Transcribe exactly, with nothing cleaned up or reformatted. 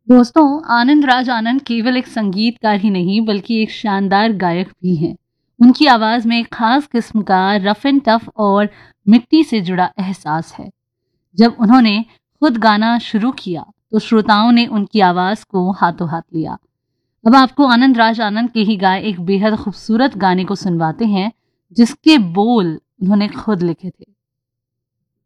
दोस्तों, आनंद राज आनंद केवल एक संगीतकार ही नहीं बल्कि एक शानदार गायक भी हैं। उनकी आवाज में एक खास किस्म का रफ एंड टफ और मिट्टी से जुड़ा एहसास है। जब उन्होंने खुद गाना शुरू किया तो श्रोताओं ने उनकी आवाज को हाथों हाथ लिया। अब आपको आनंद राज आनंद के ही गाए एक बेहद खूबसूरत गाने को सुनवाते हैं जिसके बोल उन्होंने खुद लिखे थे।